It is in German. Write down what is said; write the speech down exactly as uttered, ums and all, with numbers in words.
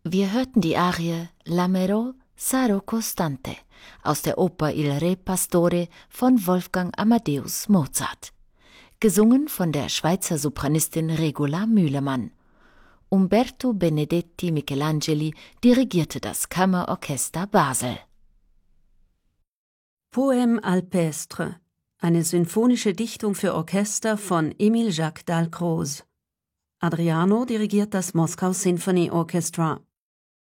Wir hörten die Arie L'amero sarò costante aus der Oper Il Re Pastore von Wolfgang Amadeus Mozart, gesungen von der Schweizer Sopranistin Regula Mühlemann. Umberto Benedetti Michelangeli dirigierte das Kammerorchester Basel. Poème alpestre, eine sinfonische Dichtung für Orchester von Émile Jacques Dalcroze. Adriano dirigiert das Moskau Symphony Orchestra.